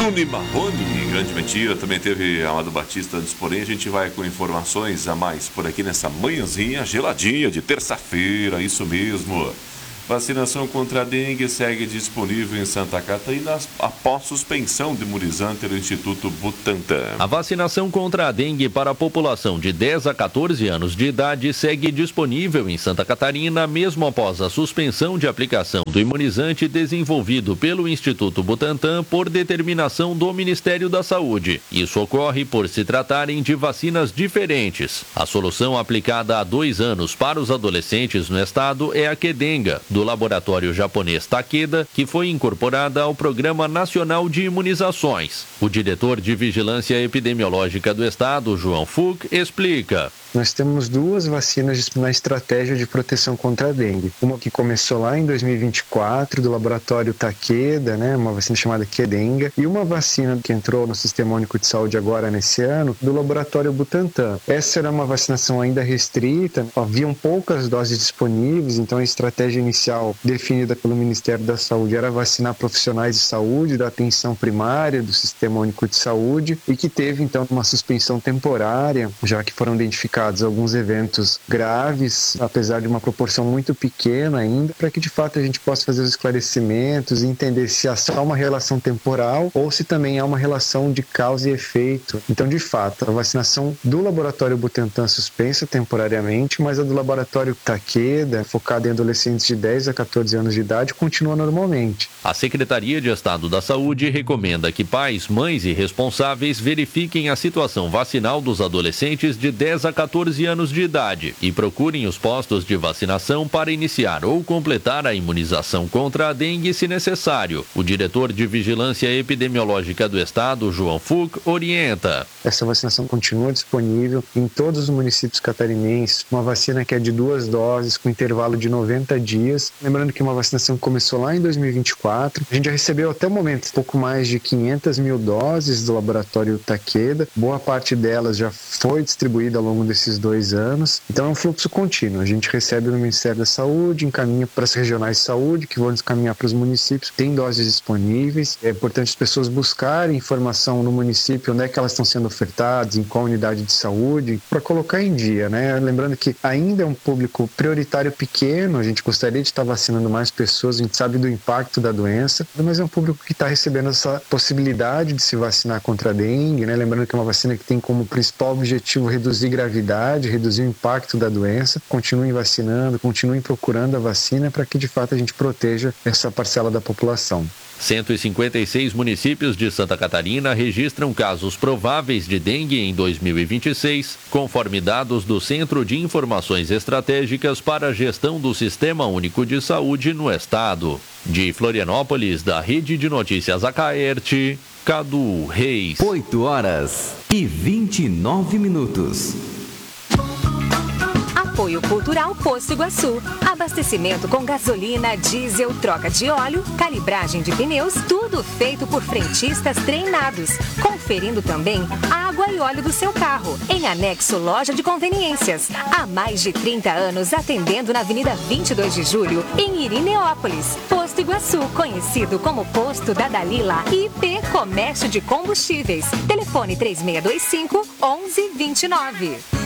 Bruno e Marrone, grande mentira. Também teve Amado Batista antes, porém a gente vai com informações a mais por aqui nessa manhãzinha geladinha de terça-feira, isso mesmo. Vacinação contra a dengue segue disponível em Santa Catarina após suspensão de imunizante do Instituto Butantan. A vacinação contra a dengue para a população de 10 a 14 anos de idade segue disponível em Santa Catarina, mesmo após a suspensão de aplicação do imunizante desenvolvido pelo Instituto Butantan por determinação do Ministério da Saúde. Isso ocorre por se tratarem de vacinas diferentes. A solução aplicada há 2 anos para os adolescentes no estado é a Kedenga, do laboratório japonês Takeda, que foi incorporada ao Programa Nacional de Imunizações. O diretor de Vigilância Epidemiológica do Estado, João Fuk, explica. Nós temos 2 vacinas na estratégia de proteção contra a dengue. Uma que começou lá em 2024, do laboratório Takeda, uma vacina chamada Kedenga, e uma vacina que entrou no Sistema Único de Saúde agora nesse ano, do laboratório Butantan. Essa era uma vacinação ainda restrita, haviam poucas doses disponíveis, então a estratégia inicial definida pelo Ministério da Saúde era vacinar profissionais de saúde, da atenção primária, do Sistema Único de Saúde, e que teve então uma suspensão temporária, já que foram identificados alguns eventos graves, apesar de uma proporção muito pequena ainda, para que de fato a gente possa fazer os esclarecimentos e entender se há só uma relação temporal ou se também há uma relação de causa e efeito. Então, de fato, a vacinação do laboratório Butantan suspensa temporariamente, mas a do laboratório Takeda, focada em adolescentes de 10 a 14 anos de idade, continua normalmente. A Secretaria de Estado da Saúde recomenda que pais, mães e responsáveis verifiquem a situação vacinal dos adolescentes de 10 a 14 anos de idade e procurem os postos de vacinação para iniciar ou completar a imunização contra a dengue se necessário. O diretor de Vigilância Epidemiológica do Estado, João Fuk, orienta. Essa vacinação continua disponível em todos os municípios catarinenses, uma vacina que é de 2 doses com intervalo de 90 dias. Lembrando que uma vacinação que começou lá em 2024, a gente já recebeu até o momento pouco mais de 500 mil doses do laboratório Takeda, boa parte delas já foi distribuída ao longo desses 2 anos, então é um fluxo contínuo. A gente recebe no Ministério da Saúde, encaminha para as regionais de saúde, que vão encaminhar para os municípios, tem doses disponíveis. É importante as pessoas buscarem informação no município, onde é que elas estão sendo ofertadas, em qual unidade de saúde, para colocar em dia, Lembrando que ainda é um público prioritário pequeno, a gente gostaria de estar vacinando mais pessoas, a gente sabe do impacto da doença, mas é um público que está recebendo essa possibilidade de se vacinar contra a dengue, Lembrando que é uma vacina que tem como principal objetivo reduzir gravidade, reduzir o impacto da doença. Continuem vacinando, continuem procurando a vacina para que de fato a gente proteja essa parcela da população. 156 municípios de Santa Catarina registram casos prováveis de dengue em 2026, conforme dados do Centro de Informações Estratégicas para a Gestão do Sistema Único de Saúde no Estado. De Florianópolis, da Rede de Notícias Acaerte, Cadu Reis. 8h29. Apoio Cultural Posto Iguaçu. Abastecimento com gasolina, diesel, troca de óleo, calibragem de pneus, tudo feito por frentistas treinados. Conferindo também água e óleo do seu carro. Em anexo Loja de Conveniências. Há mais de 30 anos atendendo na Avenida 22 de Julho, em Irineópolis. Posto Iguaçu, conhecido como Posto da Dalila. IP Comércio de Combustíveis. Telefone 3625 1129.